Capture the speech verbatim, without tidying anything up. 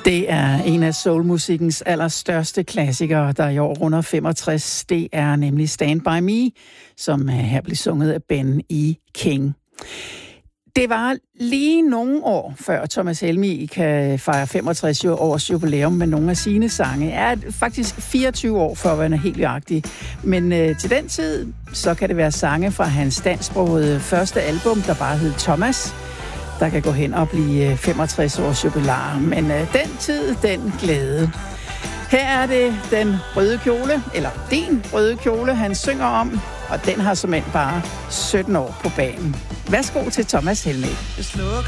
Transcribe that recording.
Det er en af soulmusikkens allerstørste klassikere, der i år runder femogtres. Det er nemlig Stand By Me, som her blev sunget af Ben E. King. Det var lige nogle år før Thomas Helmig kan fejre femogtres års jubilæum med nogle af sine sange. Er faktisk fireogtyve år for at være helt nøjagtig. Men øh, til den tid, så kan det være sange fra hans dansksprogede første album, der bare hed Thomas, der kan gå hen og blive femogtres års jubilar. Men øh, den tid, den glæde. Her er det den røde kjole, eller din røde kjole, han synger om, og den har såmænd bare sytten år på banen. Værsgo til Thomas Helmig.